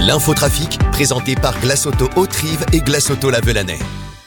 L'infotrafic, présenté par Glace Auto Haute-Rive et Glace Auto La Velanais.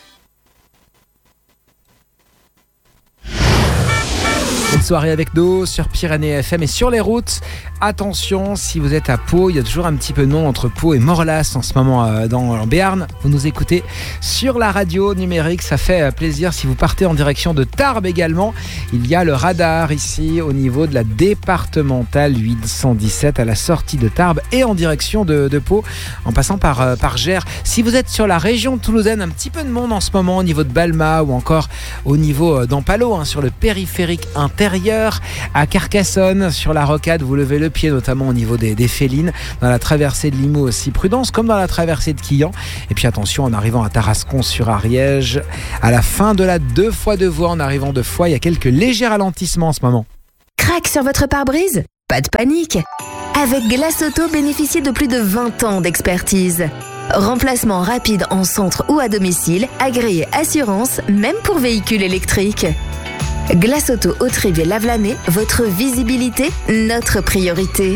Une soirée avec nous sur Pyrénées FM et sur les routes. Attention, si vous êtes à Pau, il y a toujours un petit peu de monde entre Pau et Morlas en ce moment en Béarn. Vous nous écoutez sur la radio numérique, ça fait plaisir. Si vous partez en direction de Tarbes également, il y a le radar ici au niveau de la départementale 817 à la sortie de Tarbes et en direction de Pau en passant par Gers. Si vous êtes sur la région toulousaine, un petit peu de monde en ce moment au niveau de Balma ou encore au niveau d'Ampalo, sur le périphérique intérieur. À Carcassonne, sur la rocade, vous levez le pied, notamment au niveau des Félines. Dans la traversée de Limoux aussi, prudence, comme dans la traversée de Quillan. Et puis attention, en arrivant à Tarascon-sur-Ariège, à la fin de la 2x2 voies, en arrivant de Foix, il y a quelques légers ralentissements en ce moment. Crac sur votre pare-brise ? Pas de panique. Avec Glace Auto, bénéficiez de plus de 20 ans d'expertise. Remplacement rapide en centre ou à domicile, agréé assurance, même pour véhicules électriques. Glace Auto Haute-Rive et La Velanais, votre visibilité, notre priorité.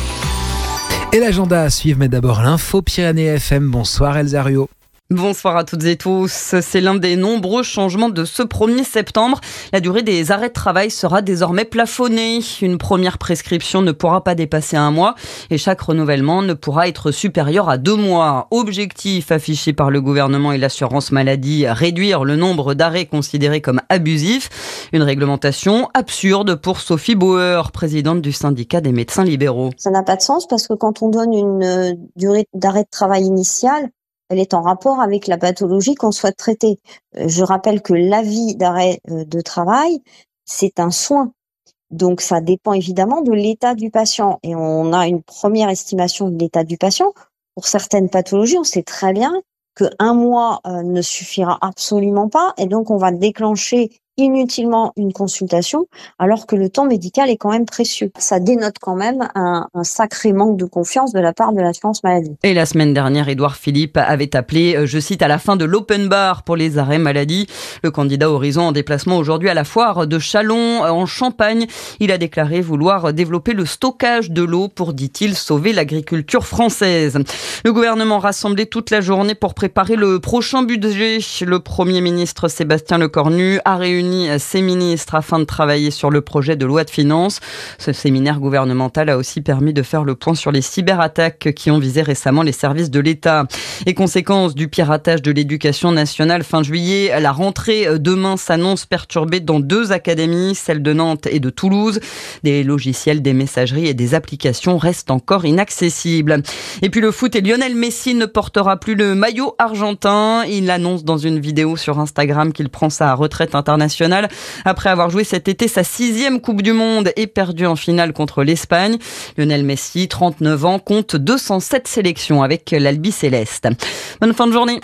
Et l'agenda à suivre, mais d'abord l'info Pyrénées FM. Bonsoir Elsa Ruot. Bonsoir à toutes et tous. C'est l'un des nombreux changements de ce 1er septembre. La durée des arrêts de travail sera désormais plafonnée. Une première prescription ne pourra pas dépasser 1 mois et chaque renouvellement ne pourra être supérieur à 2 mois. Objectif affiché par le gouvernement et l'assurance maladie, réduire le nombre d'arrêts considérés comme abusifs. Une réglementation absurde pour Sophie Bauer, présidente du syndicat des médecins libéraux. Ça n'a pas de sens parce que quand on donne une durée d'arrêt de travail initiale, elle est en rapport avec la pathologie qu'on souhaite traiter. Je rappelle que l'avis d'arrêt de travail, c'est un soin. Donc, ça dépend évidemment de l'état du patient. Et on a une première estimation de l'état du patient. Pour certaines pathologies, on sait très bien que 1 mois ne suffira absolument pas. Et donc, on va déclencher inutilement une consultation, alors que le temps médical est quand même précieux. Ça dénote quand même un sacré manque de confiance de la part de l'assurance maladie. Et la semaine dernière, Édouard Philippe avait appelé, je cite, à la fin de l'open bar pour les arrêts maladie. Le candidat Horizon en déplacement aujourd'hui à la foire de Châlons en Champagne. Il a déclaré vouloir développer le stockage de l'eau pour, dit-il, sauver l'agriculture française. Le gouvernement rassemblé toute la journée pour préparer le prochain budget. Le Premier ministre Sébastien Lecornu a réuni ses ministres afin de travailler sur le projet de loi de finances. Ce séminaire gouvernemental a aussi permis de faire le point sur les cyberattaques qui ont visé récemment les services de l'État. Et conséquence du piratage de l'éducation nationale fin juillet, la rentrée demain s'annonce perturbée dans 2 académies, celle de Nantes et de Toulouse. Des logiciels, des messageries et des applications restent encore inaccessibles. Et puis le foot, et Lionel Messi ne portera plus le maillot argentin. Il annonce dans une vidéo sur Instagram qu'il prend sa retraite internationale après avoir joué cet été sa 6e Coupe du Monde et perdu en finale contre l'Espagne. Lionel Messi, 39 ans, compte 207 sélections avec l'Albi-Céleste. Bonne fin de journée.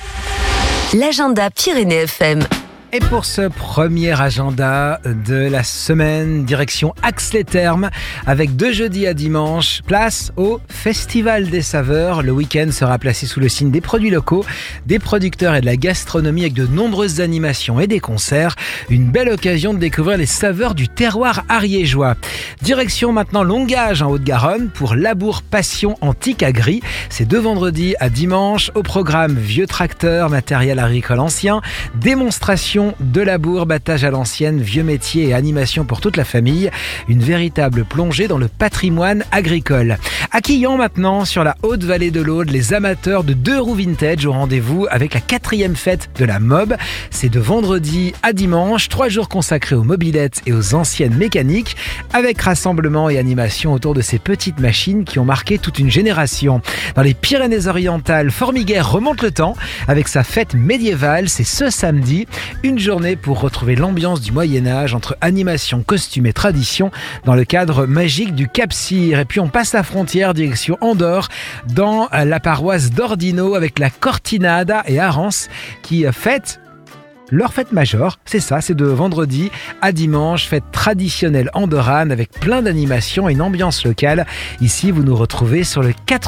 L'agenda Pyrénées FM. Et pour ce premier agenda de la semaine, direction Ax-les-Thermes, avec de jeudi à dimanche, place au Festival des Saveurs. Le week-end sera placé sous le signe des produits locaux, des producteurs et de la gastronomie avec de nombreuses animations et des concerts. Une belle occasion de découvrir les saveurs du terroir ariégeois. Direction maintenant Longage en Haute-Garonne pour Labour Passion Antique Agri. C'est de vendredi à dimanche. Au programme vieux tracteurs, matériel agricole ancien, démonstration de labour, battage à l'ancienne, vieux métiers et animation pour toute la famille. Une véritable plongée dans le patrimoine agricole. À Quillan maintenant, sur la haute vallée de l'Aude, les amateurs de 2 roues vintage au rendez-vous avec la 4e fête de la MOB. C'est de vendredi à dimanche, 3 jours consacrés aux mobylettes et aux anciennes mécaniques, avec rassemblement et animation autour de ces petites machines qui ont marqué toute une génération. Dans les Pyrénées-Orientales, Formiguère remonte le temps avec sa fête médiévale. C'est ce samedi, une journée pour retrouver l'ambiance du Moyen-Âge entre animation, costume et tradition dans le cadre magique du Cap-Cyr. Et puis on passe la frontière direction Andorre dans la paroisse d'Ordino avec la Cortinada et Arance qui fête leur fête majeure. C'est ça, c'est de vendredi à dimanche, fête traditionnelle andorrane avec plein d'animations et une ambiance locale. Ici, vous nous retrouvez sur le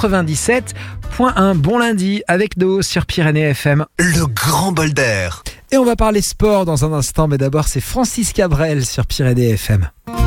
97.1. Bon lundi avec nous sur Pyrénées FM. Le grand bol d'air. Et on va parler sport dans un instant, mais d'abord c'est Francis Cabrel sur Pyrénées FM.